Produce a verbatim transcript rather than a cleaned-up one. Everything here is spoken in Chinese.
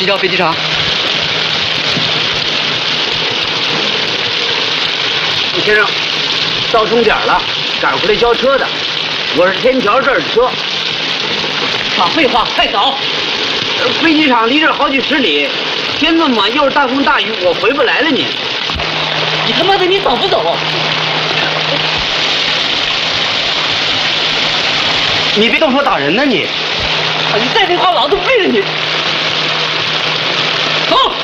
西郊飞机场。 先生，到终点了，赶回来交车的。我是天桥这儿的车。 少废话，快走！ 飞机场离这儿好几十里，天这么晚，又是大风大雨，我回不来了你。 你他妈的，你走不走？ 你别动手打人呢你！ 你再废话，老子毙了你！走！